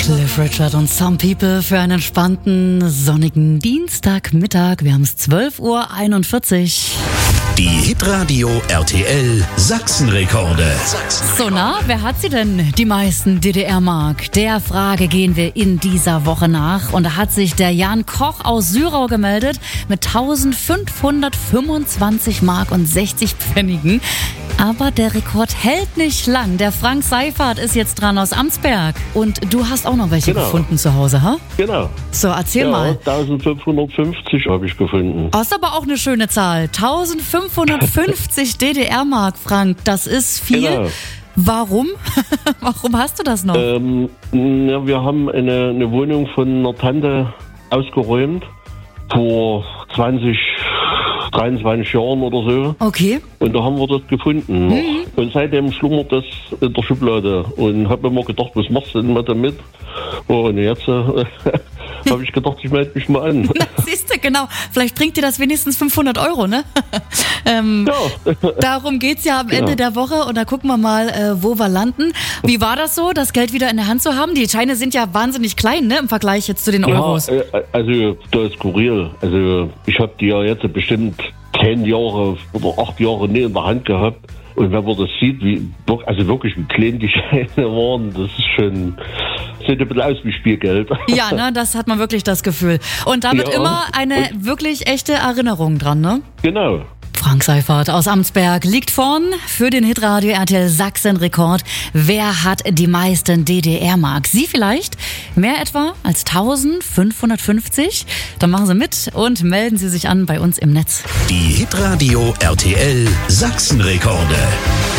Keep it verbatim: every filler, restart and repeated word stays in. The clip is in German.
Cliff Richard und Some People für einen entspannten, sonnigen Dienstagmittag. Wir haben es zwölf Uhr einundvierzig. Die Hitradio R T L Sachsenrekorde. So, na, wer hat sie denn, die meisten D D R-Mark? Der Frage gehen wir in dieser Woche nach. Und da hat sich der Jan Koch aus Syrau gemeldet mit eintausendfünfhundertfünfundzwanzig Mark und sechzig Pfennigen. Aber der Rekord hält nicht lang. Der Frank Seifert ist jetzt dran aus Amtsberg. Und du hast auch noch welche Genau. gefunden zu Hause, ha? Genau. So, erzähl Ja, mal. eintausendfünfhundertfünfzig habe ich gefunden. Das ist aber auch eine schöne Zahl. eintausendfünfhundertfünfzig D D R-Mark, Frank. Das ist viel. Genau. Warum? Warum hast du das noch? Ähm, ja, wir haben eine, eine Wohnung von einer Tante ausgeräumt vor zwanzig, dreiundzwanzig Jahren oder so. Okay. Und da haben wir das gefunden. noch. Mhm. Und seitdem schlummert das in der Schublade. Und habe mir mal gedacht, was machst du denn mal damit? Oh, und jetzt äh, habe ich gedacht, ich melde mich mal an. Na, siehst du, genau. Vielleicht bringt dir das wenigstens fünfhundert Euro, ne? ähm, Ja. Darum geht's ja am Genau. Ende der Woche. Und da gucken wir mal, äh, wo wir landen. Wie war das so, das Geld wieder in der Hand zu haben? Die Scheine sind ja wahnsinnig klein, ne? Im Vergleich jetzt zu den Euros. Ja, äh, also da ist skurril. Also ich habe die ja jetzt bestimmt zehn Jahre oder acht Jahre nie in der Hand gehabt. Und wenn man das sieht, wie also wirklich wie klein die Scheine waren, das ist schon, sieht ein bisschen aus wie Spielgeld. Ja, ne? Das hat man wirklich das Gefühl. Und da wird Ja. immer eine wirklich echte Erinnerung dran, ne? Genau. Frank Seifert aus Amtsberg liegt vorn für den Hitradio R T L Sachsen-Rekord. Wer hat die meisten D D R-Mark? Sie vielleicht? Mehr etwa als eintausendfünfhundertfünfzig? Dann machen Sie mit und melden Sie sich an bei uns im Netz. Die Hitradio R T L Sachsenrekorde.